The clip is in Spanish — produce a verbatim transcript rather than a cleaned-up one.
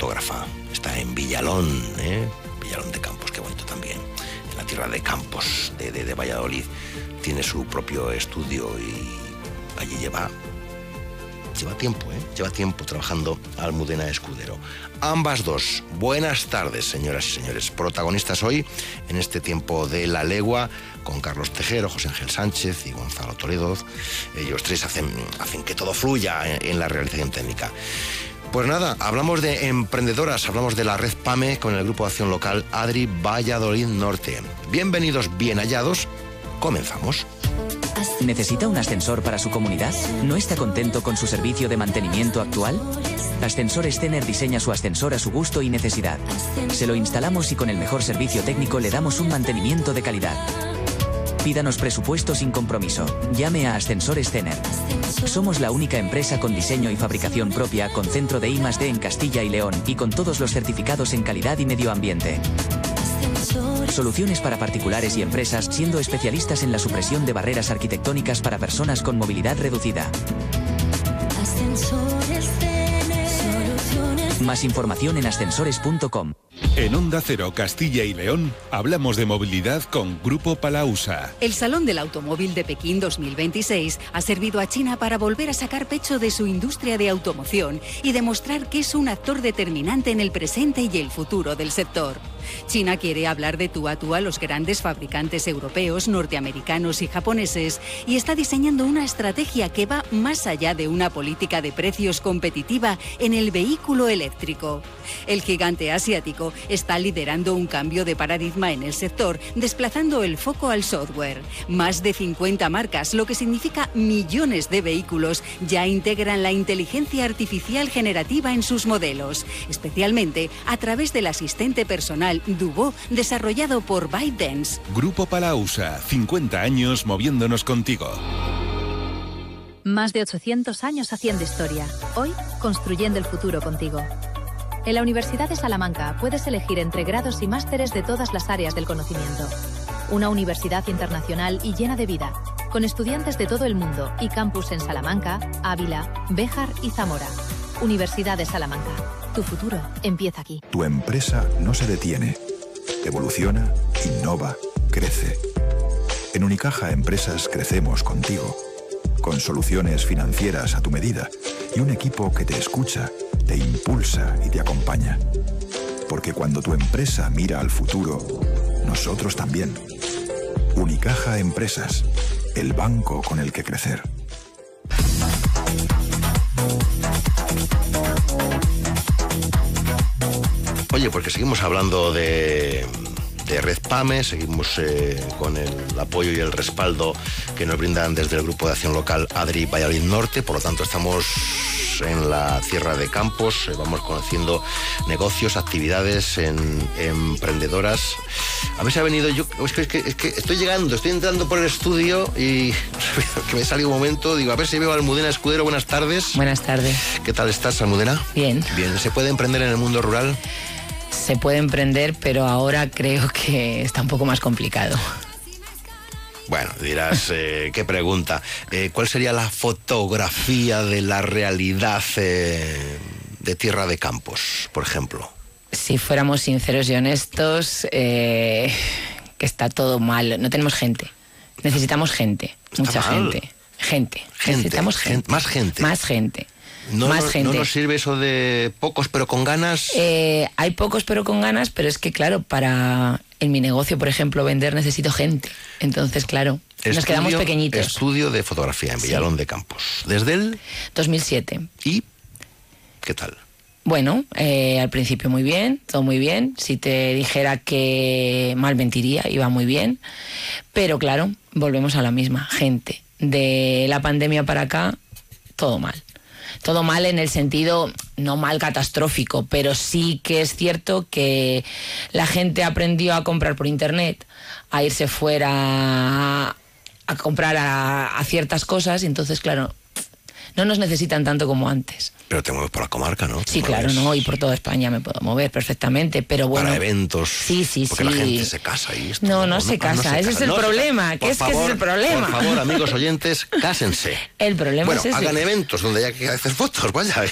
fotógrafa. Está en Villalón, ¿eh? Villalón de Campos, qué bonito también. En la tierra de Campos, de, de, de Valladolid. Tiene su propio estudio y allí lleva... Lleva tiempo, ¿eh? Lleva tiempo trabajando Almudena Escudero. Ambas dos, buenas tardes, señoras y señores. Protagonistas hoy, en este tiempo de La Legua, con Carlos Tejero, José Ángel Sánchez y Gonzalo Toledo. Ellos tres hacen, hacen que todo fluya en, en la realización técnica. Pues nada, hablamos de emprendedoras, hablamos de la red PAME con el Grupo de Acción Local ADRI Valladolid Norte. Bienvenidos, bien hallados. Comenzamos. ¿Necesita un ascensor para su comunidad? ¿No está contento con su servicio de mantenimiento actual? Ascensores Tener diseña su ascensor a su gusto y necesidad. Se lo instalamos y con el mejor servicio técnico le damos un mantenimiento de calidad. Pídanos presupuesto sin compromiso. Llame a Ascensores Tener. Somos la única empresa con diseño y fabricación propia, con centro de I más D en Castilla y León y con todos los certificados en calidad y medio ambiente. Soluciones para particulares y empresas, siendo especialistas en la supresión de barreras arquitectónicas para personas con movilidad reducida. Más información en ascensores punto com. En Onda Cero Castilla y León hablamos de movilidad con Grupo Palausa. El Salón del Automóvil de Pekín dos mil veintiséis ha servido a China para volver a sacar pecho de su industria de automoción y demostrar que es un actor determinante en el presente y el futuro del sector. China quiere hablar de tú a tú a los grandes fabricantes europeos, norteamericanos y japoneses y está diseñando una estrategia que va más allá de una política de precios competitiva en el vehículo eléctrico. El gigante asiático está liderando un cambio de paradigma en el sector, desplazando el foco al software. Más de cincuenta marcas, lo que significa millones de vehículos, ya integran la inteligencia artificial generativa en sus modelos, especialmente a través del asistente personal Duo, desarrollado por ByteDance. Grupo Palausa, cincuenta años moviéndonos contigo. Más de ochocientos años haciendo historia. Hoy, construyendo el futuro contigo. En la Universidad de Salamanca puedes elegir entre grados y másteres de todas las áreas del conocimiento. Una universidad internacional y llena de vida, con estudiantes de todo el mundo y campus en Salamanca, Ávila, Béjar y Zamora. Universidad de Salamanca. Tu futuro empieza aquí. Tu empresa no se detiene. Evoluciona, innova, crece. En Unicaja Empresas crecemos contigo. Con soluciones financieras a tu medida y un equipo que te escucha, te impulsa y te acompaña. Porque cuando tu empresa mira al futuro, nosotros también. Unicaja Empresas, el banco con el que crecer. Oye, porque seguimos hablando de, de Red PAME, seguimos eh, con el apoyo y el respaldo que nos brindan desde el Grupo de Acción Local ADRI Valladolid Norte, por lo tanto estamos en la Tierra de Campos, eh, vamos conociendo negocios, actividades en, emprendedoras. A mí se ha venido, yo es que, es, que, es que estoy llegando, estoy entrando por el estudio y que me salió un momento, digo, a ver si veo a Almudena Escudero. Buenas tardes. Buenas tardes. ¿Qué tal estás, Almudena? Bien. Bien, ¿se puede emprender en el mundo rural? Se puede emprender, pero ahora creo que está un poco más complicado. Bueno, dirás, eh, qué pregunta. Eh, ¿Cuál sería la fotografía de la realidad eh, de Tierra de Campos, por ejemplo? Si fuéramos sinceros y honestos, eh, que está todo mal. No tenemos gente. Necesitamos gente. Está mucha mal. gente. Gente. Gente. Necesitamos gente. gente. Más gente. Más gente. No, más no, gente. ¿No nos sirve eso de pocos pero con ganas? Eh, hay pocos pero con ganas, pero es que claro, para en mi negocio, por ejemplo, vender necesito gente. Entonces, claro, estudio, nos quedamos pequeñitos. Estudio de fotografía en Villalón sí. de Campos. ¿Desde el? dos mil siete. ¿Y qué tal? Bueno, eh, al principio muy bien, todo muy bien. Si te dijera que mal mentiría, iba muy bien. Pero claro, volvemos a la misma. Gente, de la pandemia para acá, todo mal. Todo mal en el sentido, no mal catastrófico, pero sí que es cierto que la gente aprendió a comprar por internet, a irse fuera a, a comprar a, a ciertas cosas, y entonces, claro, no nos necesitan tanto como antes. Pero te mueves por la comarca, ¿no? Sí, claro, no, y por toda España me puedo mover perfectamente, pero bueno... Para eventos... Sí, sí, porque sí. la gente se casa y esto... No, no, no, se, no, casa. no se casa, ese es el no problema, que es favor, que ese es el problema. Por favor, amigos oyentes, cásense. El problema bueno, es ese. hagan eventos donde haya que hacer fotos, vaya.